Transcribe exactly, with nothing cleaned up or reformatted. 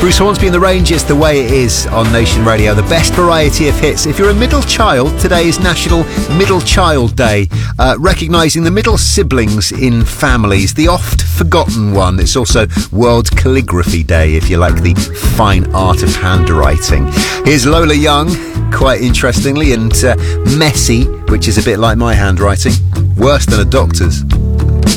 Bruce Hornsby and the Rangers, The Way It Is on Nation Radio. The best variety of hits. If you're a middle child, today is National Middle Child Day, uh, recognising the middle siblings in families, the oft forgotten one. It's also World Calligraphy Day, if you like the fine art of handwriting. Here's Lola Young, quite interestingly, and uh, Messy, which is a bit like my handwriting. Worse than a doctor's.